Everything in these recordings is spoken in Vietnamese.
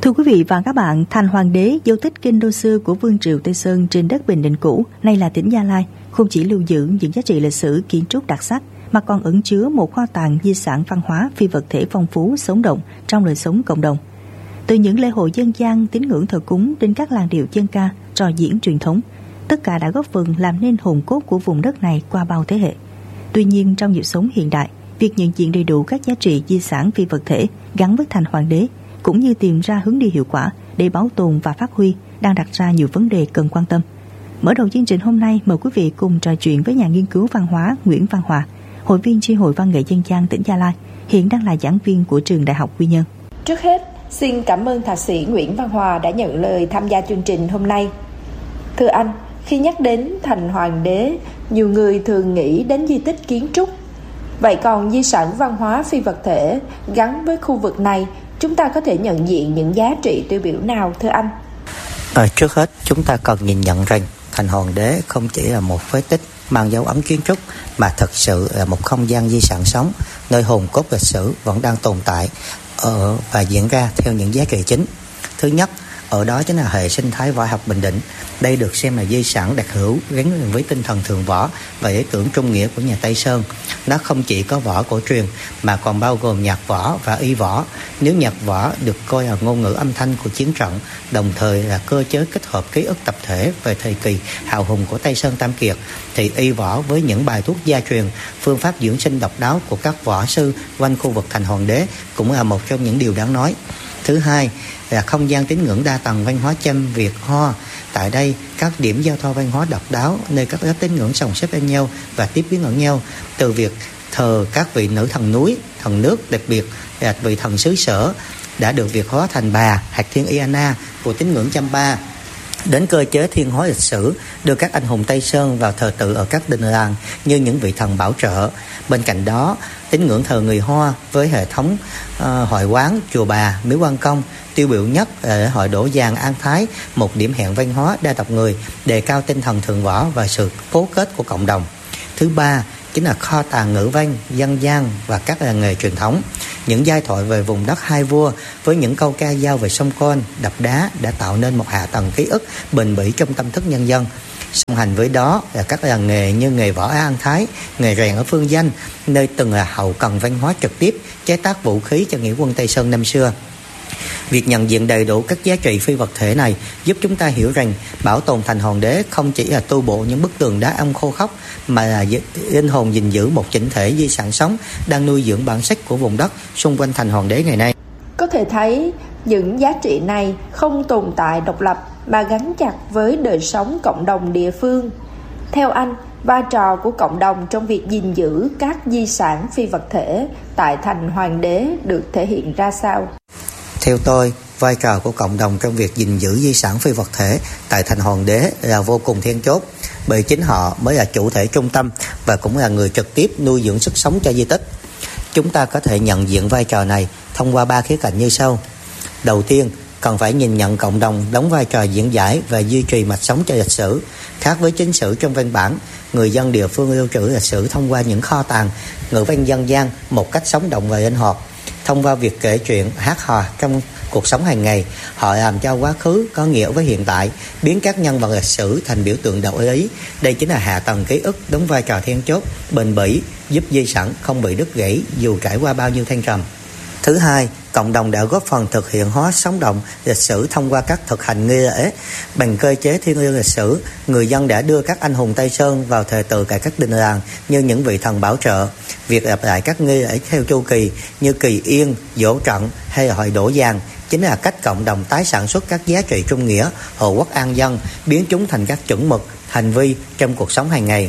Thưa quý vị và các bạn, thành Hoàng Đế, dấu tích kinh đô xưa của vương triều Tây Sơn trên đất Bình Định cũ, nay là tỉnh Gia Lai, không chỉ lưu giữ những giá trị lịch sử kiến trúc đặc sắc, mà còn ẩn chứa một kho tàng di sản văn hóa phi vật thể phong phú sống động trong đời sống cộng đồng. Từ những lễ hội dân gian, tín ngưỡng thờ cúng đến các làn điệu dân ca, trò diễn truyền thống, tất cả đã góp phần làm nên hồn cốt của vùng đất này qua bao thế hệ. Tuy nhiên, trong nhịp sống hiện đại, việc nhận diện đầy đủ các giá trị di sản phi vật thể gắn với thành Hoàng Đế cũng như tìm ra hướng đi hiệu quả để bảo tồn và phát huy đang đặt ra nhiều vấn đề cần quan tâm. Mở đầu chương trình hôm nay, mời quý vị cùng trò chuyện với nhà nghiên cứu văn hóa Nguyễn Văn Hòa, hội viên chi hội văn nghệ dân gian tỉnh Gia Lai, hiện đang là giảng viên của trường Đại học Quy Nhơn. Trước hết, xin cảm ơn thạc sĩ Nguyễn Văn Hòa đã nhận lời tham gia chương trình hôm nay. Thưa anh, khi nhắc đến thành Hoàng Đế, nhiều người thường nghĩ đến di tích kiến trúc. Vậy còn di sản văn hóa phi vật thể gắn với khu vực này, chúng ta có thể nhận diện những giá trị tiêu biểu nào thưa anh? Trước hết, chúng ta cần nhìn nhận rằng thành Hoàng Đế không chỉ là một phế tích mang dấu ấn kiến trúc, mà thực sự là một không gian di sản sống, nơi hồn cốt lịch sử vẫn đang tồn tại và diễn ra theo những giá trị chính. Thứ nhất, ở đó chính là hệ sinh thái võ học Bình Định. Đây được xem là di sản đặc hữu gắn liền với tinh thần thượng võ và ý tưởng trung nghĩa của nhà Tây Sơn. Nó không chỉ có võ cổ truyền mà còn bao gồm nhạc võ và y võ. Nếu nhạc võ được coi là ngôn ngữ âm thanh của chiến trận, đồng thời là cơ chế kết hợp ký ức tập thể về thời kỳ hào hùng của Tây Sơn Tam Kiệt, thì y võ với những bài thuốc gia truyền, phương pháp dưỡng sinh độc đáo của các võ sư quanh khu vực thành Hoàng Đế cũng là một trong những điều đáng nói. Thứ hai là không gian tín ngưỡng đa tầng văn hóa Chăm, Việt, Ho. Tại đây, các điểm giao thoa văn hóa độc đáo, nơi các lớp tín ngưỡng chồng xếp bên nhau và tiếp biến lẫn nhau, từ việc thờ các vị nữ thần núi, thần nước, đặc biệt là vị thần xứ sở đã được Việt hóa thành Bà, Hạt Thiên Iana của tín ngưỡng Champa, đến cơ chế thiên hóa lịch sử, đưa các anh hùng Tây Sơn vào thờ tự ở các đình làng như những vị thần bảo trợ. Bên cạnh đó, tín ngưỡng thờ người Hoa với hệ thống hội quán, chùa Bà, miếu Quan Công. Tiêu biểu nhất là lễ hội Đổ Giàng An Thái, một điểm hẹn văn hóa đa tộc người, đề cao tinh thần thượng võ và sự cố kết của cộng đồng. Thứ ba chính là kho tàng ngữ văn, dân gian và các làng nghề truyền thống. Những giai thoại về vùng đất hai vua với những câu ca dao về sông Côn, đập đá đã tạo nên một hạ tầng ký ức bền bỉ trong tâm thức nhân dân. Song hành với đó là các làng nghề như nghề võ ở An Thái, nghề rèn ở Phương Danh, nơi từng là hậu cần văn hóa trực tiếp chế tác vũ khí cho nghĩa quân Tây Sơn năm xưa. Việc nhận diện đầy đủ các giá trị phi vật thể này giúp chúng ta hiểu rằng bảo tồn thành Hoàng Đế không chỉ là tu bổ những bức tường đá ông khô khốc, mà là linh hồn gìn giữ một chỉnh thể di sản sống đang nuôi dưỡng bản sắc của vùng đất xung quanh thành Hoàng Đế ngày nay. Có thể thấy những giá trị này không tồn tại độc lập mà gắn chặt với đời sống cộng đồng địa phương. Theo anh, vai trò của cộng đồng trong việc gìn giữ các di sản phi vật thể tại thành Hoàng Đế được thể hiện ra sao? Theo tôi, vai trò của cộng đồng trong việc gìn giữ di sản phi vật thể tại thành Hoàng Đế là vô cùng then chốt, bởi chính họ mới là chủ thể trung tâm và cũng là người trực tiếp nuôi dưỡng sức sống cho di tích. Chúng ta có thể nhận diện vai trò này thông qua 3 khía cạnh như sau. Đầu tiên, cần phải nhìn nhận cộng đồng đóng vai trò diễn giải và duy trì mạch sống cho lịch sử. Khác với chính sử trong văn bản, người dân địa phương lưu trữ lịch sử thông qua những kho tàng ngữ văn dân gian một cách sống động và linh hoạt. Thông qua việc kể chuyện, hát hò trong cuộc sống hàng ngày, họ làm cho quá khứ có nghĩa với hiện tại, biến các nhân vật lịch sử thành biểu tượng đạo lý. Đây chính là hạ tầng ký ức đóng vai trò then chốt, bền bỉ, giúp di sản không bị đứt gãy dù trải qua bao nhiêu thăng trầm. Thứ hai, cộng đồng đã góp phần thực hiện hóa sống động lịch sử thông qua các thực hành nghi lễ. Bằng cơ chế thiêng liêng lịch sử, người dân đã đưa các anh hùng Tây Sơn vào thờ tự tại các đình làng như những vị thần bảo trợ. Việc lặp lại các nghi lễ theo chu kỳ như kỳ yên, dỗ trận hay hội Đổ Giàng chính là cách cộng đồng tái sản xuất các giá trị trung nghĩa, hộ quốc an dân, biến chúng thành các chuẩn mực, hành vi trong cuộc sống hàng ngày.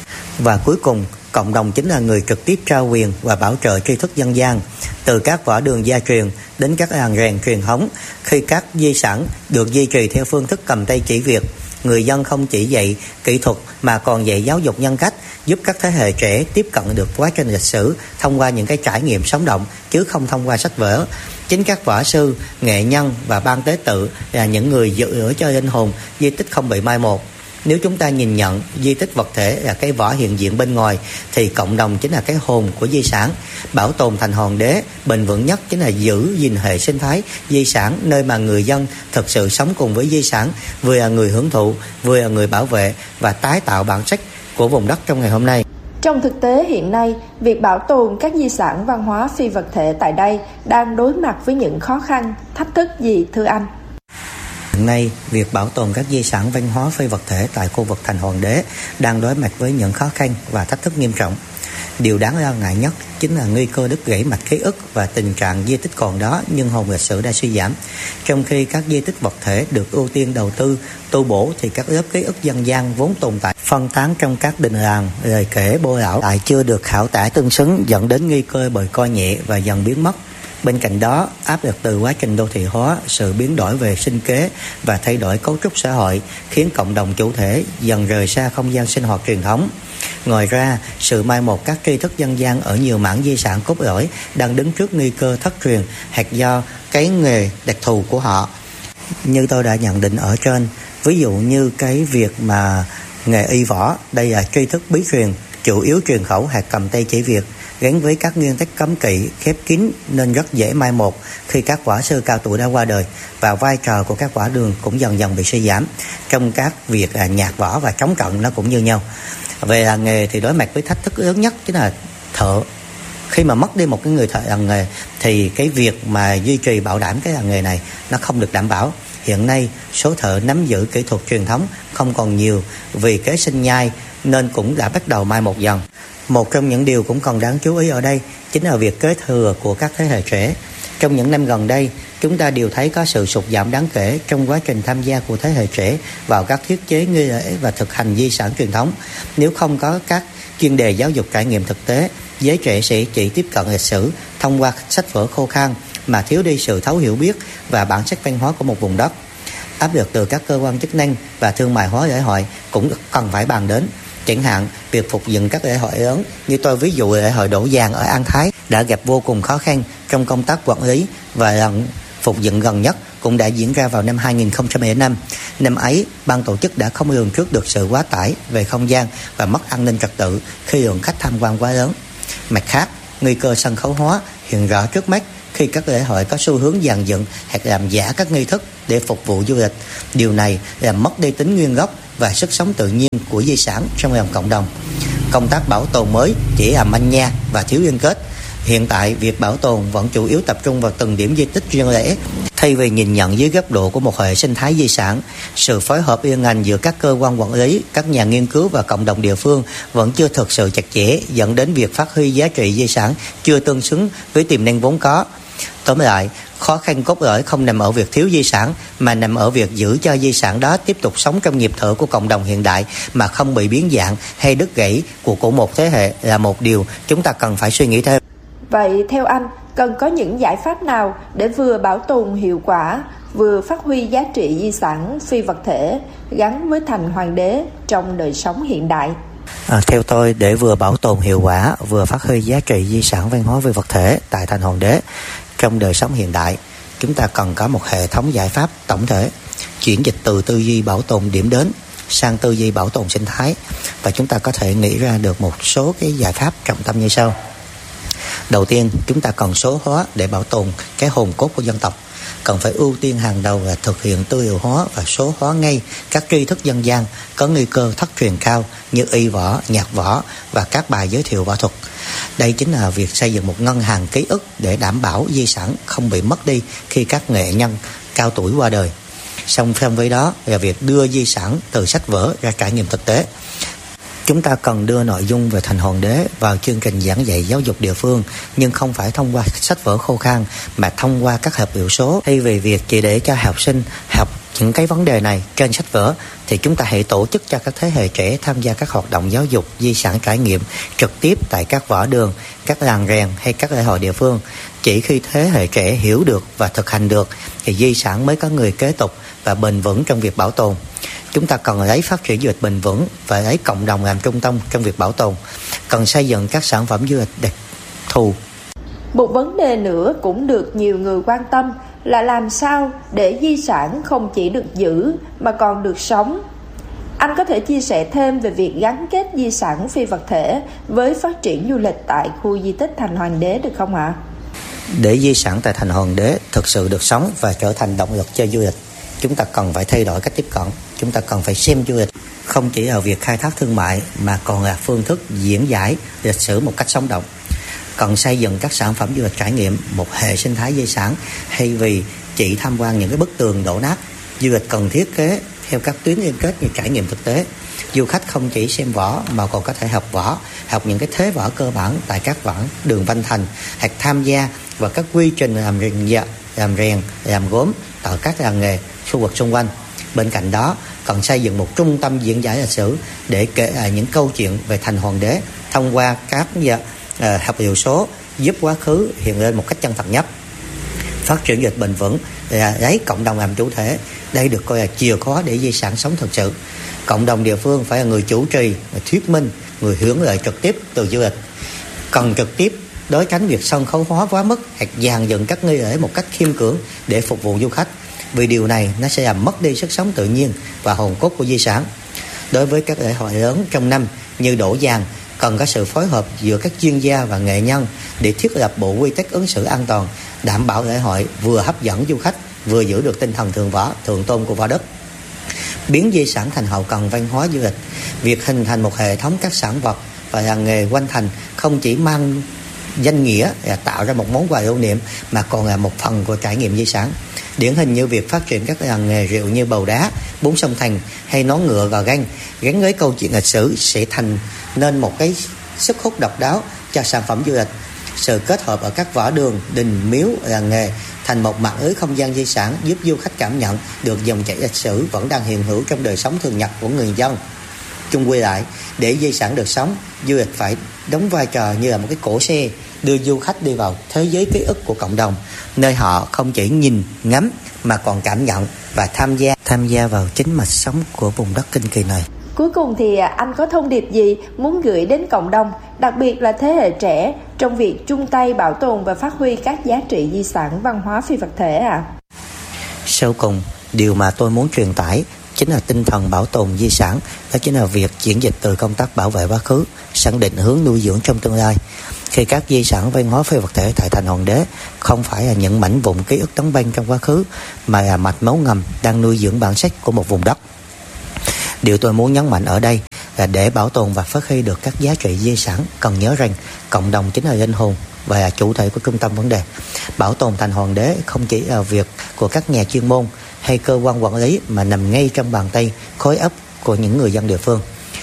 Và cuối cùng, cộng đồng chính là người trực tiếp trao quyền và bảo trợ tri thức dân gian, từ các võ đường gia truyền đến các làng rèn truyền thống. Khi các di sản được duy trì theo phương thức cầm tay chỉ việc, người dân không chỉ dạy kỹ thuật mà còn dạy giáo dục nhân cách, giúp các thế hệ trẻ tiếp cận được quá trình lịch sử thông qua những cái trải nghiệm sống động chứ không thông qua sách vở. Chính các võ sư, nghệ nhân và ban tế tự là những người giữ lửa cho linh hồn di tích không bị mai một. Nếu chúng ta nhìn nhận di tích vật thể là cái vỏ hiện diện bên ngoài, thì cộng đồng chính là cái hồn của di sản. Bảo tồn thành hoàng đế bền vững nhất chính là giữ gìn hệ sinh thái di sản, nơi mà người dân thực sự sống cùng với di sản, vừa là người hưởng thụ, vừa là người bảo vệ và tái tạo bản sắc của vùng đất trong ngày hôm nay. Trong thực tế hiện nay, việc bảo tồn các di sản văn hóa phi vật thể tại đây đang đối mặt với những khó khăn, thách thức gì thưa anh? Hiện nay, việc bảo tồn các di sản văn hóa phi vật thể tại khu vực thành hoàng đế đang đối mặt với những khó khăn và thách thức nghiêm trọng. Điều đáng lo ngại nhất chính là nguy cơ đứt gãy mạch ký ức và tình trạng di tích còn đó nhưng hồn lịch sử đã suy giảm. Trong khi các di tích vật thể được ưu tiên đầu tư, tu bổ, thì các lớp ký ức dân gian vốn tồn tại phân tán trong các đình làng, lời kể bô ảo lại chưa được khảo tả tương xứng, dẫn đến nguy cơ bời coi nhẹ và dần biến mất. Bên cạnh đó, áp lực từ quá trình đô thị hóa, sự biến đổi về sinh kế và thay đổi cấu trúc xã hội khiến cộng đồng chủ thể dần rời xa không gian sinh hoạt truyền thống. Ngoài ra, sự mai một các tri thức dân gian ở nhiều mảng di sản cốt lõi đang đứng trước nguy cơ thất truyền hoặc do cái nghề đặc thù của họ. Như tôi đã nhận định ở trên, ví dụ như cái việc mà nghề y võ, đây là tri thức bí truyền, chủ yếu truyền khẩu hoặc cầm tay chỉ việc, gắn với các nguyên tắc cấm kỵ, khép kín nên rất dễ mai một khi các võ sư cao tuổi đã qua đời, và vai trò của các võ đường cũng dần dần bị suy giảm. Trong các việc nhạc võ và chống trận nó cũng như nhau. Về làng nghề thì đối mặt với thách thức lớn nhất chính là thợ. Khi mà mất đi một cái người thợ làng nghề thì cái việc mà duy trì bảo đảm cái làng nghề này nó không được đảm bảo. Hiện nay số thợ nắm giữ kỹ thuật truyền thống không còn nhiều vì kế sinh nhai nên cũng đã bắt đầu mai một dần. Một trong những điều cũng còn đáng chú ý ở đây chính là việc kế thừa của các thế hệ trẻ. Trong những năm gần đây, chúng ta đều thấy có sự sụt giảm đáng kể trong quá trình tham gia của thế hệ trẻ vào các thiết chế nghi lễ và thực hành di sản truyền thống. Nếu không có các chuyên đề giáo dục trải nghiệm thực tế, giới trẻ sẽ chỉ tiếp cận lịch sử thông qua sách vở khô khan mà thiếu đi sự thấu hiểu biết và bản sắc văn hóa của một vùng đất. Áp lực từ các cơ quan chức năng và thương mại hóa lễ hội cũng cần phải bàn đến. Chẳng hạn, việc phục dựng các lễ hội lớn như tôi ví dụ lễ hội Đổ Vàng ở An Thái đã gặp vô cùng khó khăn trong công tác quản lý, và lần phục dựng gần nhất cũng đã diễn ra vào năm 2005. Năm ấy, ban tổ chức đã không lường trước được sự quá tải về không gian và mất an ninh trật tự khi lượng khách tham quan quá lớn. Mặt khác, nguy cơ sân khấu hóa hiện rõ trước mắt khi các lễ hội có xu hướng dàn dựng hoặc làm giả các nghi thức để phục vụ du lịch. Điều này làm mất đi tính nguyên gốc và sức sống tự nhiên của di sản trong lòng cộng đồng. Công tác bảo tồn mới chỉ là manh nha và thiếu liên kết. Hiện tại, việc bảo tồn vẫn chủ yếu tập trung vào từng điểm di tích riêng lẻ, thay vì nhìn nhận dưới góc độ của một hệ sinh thái di sản. Sự phối hợp liên ngành giữa các cơ quan quản lý, các nhà nghiên cứu và cộng đồng địa phương vẫn chưa thực sự chặt chẽ, dẫn đến việc phát huy giá trị di sản chưa tương xứng với tiềm năng vốn có. Tóm lại, khó khăn cốt lõi không nằm ở việc thiếu di sản, mà nằm ở việc giữ cho di sản đó tiếp tục sống trong nhịp thở của cộng đồng hiện đại mà không bị biến dạng hay đứt gãy của một thế hệ là một điều chúng ta cần phải suy nghĩ thêm. Vậy theo anh, cần có những giải pháp nào để vừa bảo tồn hiệu quả, vừa phát huy giá trị di sản phi vật thể gắn với thành hoàng đế trong đời sống hiện đại? Theo tôi, để vừa bảo tồn hiệu quả, vừa phát huy giá trị di sản văn hóa phi vật thể tại thành hoàng đế trong đời sống hiện đại, chúng ta cần có một hệ thống giải pháp tổng thể, chuyển dịch từ tư duy bảo tồn điểm đến sang tư duy bảo tồn sinh thái, và chúng ta có thể nghĩ ra được một số cái giải pháp trọng tâm như sau. Đầu tiên, chúng ta cần số hóa để bảo tồn cái hồn cốt của dân tộc. Cần phải ưu tiên hàng đầu là thực hiện tư liệu hóa và số hóa ngay các tri thức dân gian có nguy cơ thất truyền cao như y võ, nhạc võ và các bài giới thiệu võ thuật. Đây chính là việc xây dựng một ngân hàng ký ức để đảm bảo di sản không bị mất đi khi các nghệ nhân cao tuổi qua đời. Song song với đó là việc đưa di sản từ sách vở ra trải nghiệm thực tế. Chúng ta cần đưa nội dung về thành hoàng đế vào chương trình giảng dạy giáo dục địa phương, nhưng không phải thông qua sách vở khô khan mà thông qua các hợp liệu số. Thay vì việc chỉ để cho học sinh học những cái vấn đề này trên sách vở, thì chúng ta hãy tổ chức cho các thế hệ trẻ tham gia các hoạt động giáo dục di sản trải nghiệm trực tiếp tại các võ đường, các làng rèn hay các lễ hội địa phương. Chỉ khi thế hệ trẻ hiểu được và thực hành được thì di sản mới có người kế tục và bền vững trong việc bảo tồn. Chúng ta cần lấy phát triển du lịch bền vững và lấy cộng đồng làm trung tâm trong việc bảo tồn. Cần xây dựng các sản phẩm du lịch đặc thù. Một vấn đề nữa cũng được nhiều người quan tâm là làm sao để di sản không chỉ được giữ mà còn được sống. Anh có thể chia sẻ thêm về việc gắn kết di sản phi vật thể với phát triển du lịch tại khu di tích Thành Hoàng Đế được không ạ? Để di sản tại Thành Hoàng Đế thực sự được sống và trở thành động lực cho du lịch, chúng ta cần phải thay đổi cách tiếp cận. Chúng ta cần phải xem du lịch không chỉ là việc khai thác thương mại mà còn là phương thức diễn giải lịch sử một cách sống động. Cần xây dựng các sản phẩm du lịch trải nghiệm, một hệ sinh thái di sản thay vì chỉ tham quan những cái bức tường đổ nát. Du lịch cần thiết kế theo các tuyến liên kết như trải nghiệm thực tế. Du khách không chỉ xem võ mà còn có thể học võ, học những cái thế võ cơ bản tại các võ đường Văn Thành, hoặc tham gia vào các quy trình làm rèn, làm gốm tại các làng nghề khu vực xung quanh. Bên cạnh đó, cần xây dựng một trung tâm diễn giải lịch sử để kể lại những câu chuyện về Thành Hoàng Đế thông qua các học liệu số, giúp quá khứ hiện lên một cách chân thật nhất. Phát triển du lịch bền vững là lấy cộng đồng làm chủ thể. Đây được coi là chìa khóa để di sản sống thực sự. Cộng đồng địa phương phải là người chủ trì, người thuyết minh, người hưởng lợi trực tiếp từ du lịch. Cần trực tiếp đối tránh việc sân khấu hóa quá mức hoặc dàn dựng các nghi lễ một cách khiêm cưỡng để phục vụ du khách. Vì điều này nó sẽ làm mất đi sức sống tự nhiên và hồn cốt của di sản. Đối với các lễ hội lớn trong năm như đổ giàn, cần có sự phối hợp giữa các chuyên gia và nghệ nhân để thiết lập bộ quy tắc ứng xử an toàn, đảm bảo lễ hội vừa hấp dẫn du khách, vừa giữ được tinh thần thượng võ, thượng tôn của võ đức. Biến di sản thành hậu cần văn hóa du lịch. Việc hình thành một hệ thống các sản vật và làng nghề quanh thành không chỉ mang danh nghĩa là tạo ra một món quà lưu niệm mà còn là một phần của trải nghiệm di sản. Điển hình như việc phát triển các làng nghề rượu như Bầu Đá, Bún Sông Thành hay Nón Ngựa Gò Găng gắn với câu chuyện lịch sử sẽ thành nên một cái sức hút độc đáo cho sản phẩm du lịch. Sự kết hợp ở các võ đường, đình, miếu, làng nghề thành một mạng lưới không gian di sản giúp du khách cảm nhận được dòng chảy lịch sử vẫn đang hiện hữu trong đời sống thường nhật của người dân. Chung quy lại, để di sản được sống, du lịch phải đóng vai trò như là một cái cỗ xe đưa du khách đi vào thế giới ký ức của cộng đồng, nơi họ không chỉ nhìn, ngắm mà còn cảm nhận và tham gia vào chính mạch sống của vùng đất kinh kỳ này. Cuối cùng thì anh có thông điệp gì muốn gửi đến cộng đồng, đặc biệt là thế hệ trẻ, trong việc chung tay bảo tồn và phát huy các giá trị di sản văn hóa phi vật thể ạ? Sau cùng, điều mà tôi muốn truyền tải chính là tinh thần bảo tồn di sản, đó chính là việc chuyển dịch từ công tác bảo vệ quá khứ sang định hướng nuôi dưỡng trong tương lai. Khi các di sản văn hóa phi vật thể tại Thành Hoàng Đế không phải là những mảnh vụn ký ức đóng băng trong quá khứ, mà là mạch máu ngầm đang nuôi dưỡng bản sắc của một vùng đất. Điều tôi muốn nhấn mạnh ở đây là để bảo tồn và phát huy được các giá trị di sản, cần nhớ rằng cộng đồng chính là linh hồn và là chủ thể của trung tâm vấn đề. Bảo tồn Thành Hoàng Đế không chỉ là việc của các nhà chuyên môn hay cơ quan quản lý mà nằm ngay trong bàn tay, khối óc của những người dân địa phương.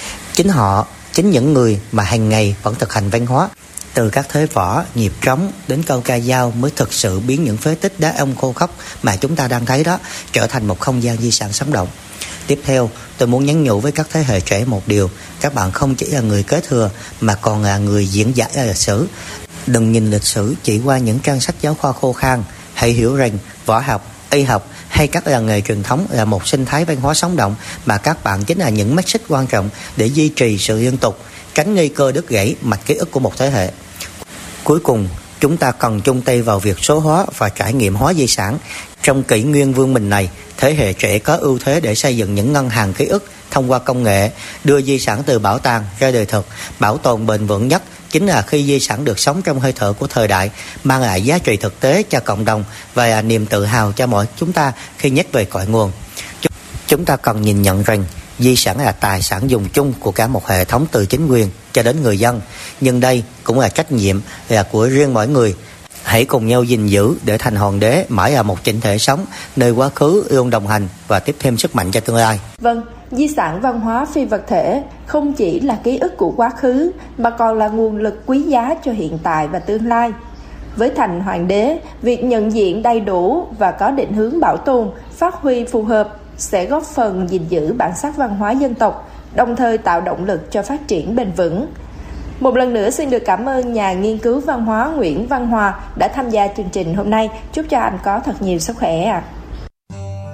Chính những người mà hàng ngày vẫn thực hành văn hóa, từ các thế võ, nhịp trống đến câu ca dao mới thực sự biến những phế tích đá ông khô khốc mà chúng ta đang thấy đó trở thành một không gian di sản sống động. Tiếp theo, tôi muốn nhắn nhủ với các thế hệ trẻ một điều: các bạn không chỉ là người kế thừa mà còn là người diễn giải lịch sử. Đừng nhìn lịch sử chỉ qua những trang sách giáo khoa khô khan. Hãy hiểu rằng võ học, y học hay các làng nghề truyền thống là một sinh thái văn hóa sống động, mà các bạn chính là những mắt xích quan trọng để duy trì sự liên tục, tránh nguy cơ đứt gãy mạch ký ức của một thế hệ. Cuối cùng, chúng ta cần chung tay vào việc số hóa và trải nghiệm hóa di sản. Trong kỷ nguyên vương mình này, thế hệ trẻ có ưu thế để xây dựng những ngân hàng ký ức thông qua công nghệ, đưa di sản từ bảo tàng ra đời thực. Bảo tồn bền vững nhất chính là khi di sản được sống trong hơi thở của thời đại, mang lại giá trị thực tế cho cộng đồng và là niềm tự hào cho mỗi chúng ta khi nhắc về cội nguồn. Chúng ta cần nhìn nhận rằng di sản là tài sản dùng chung của cả một hệ thống từ chính quyền cho đến người dân, nhưng đây cũng là trách nhiệm là của riêng mỗi người. Hãy cùng nhau gìn giữ để Thành Hoàng Đế mãi là một chỉnh thể sống, nơi quá khứ luôn đồng hành và tiếp thêm sức mạnh cho tương lai. Vâng, di sản văn hóa phi vật thể không chỉ là ký ức của quá khứ mà còn là nguồn lực quý giá cho hiện tại và tương lai. Với Thành Hoàng Đế, việc nhận diện đầy đủ và có định hướng bảo tồn, phát huy phù hợp sẽ góp phần gìn giữ bản sắc văn hóa dân tộc, đồng thời tạo động lực cho phát triển bền vững. Một lần nữa xin được cảm ơn nhà nghiên cứu văn hóa Nguyễn Văn Hòa đã tham gia chương trình hôm nay. Chúc cho anh có thật nhiều sức khỏe ạ.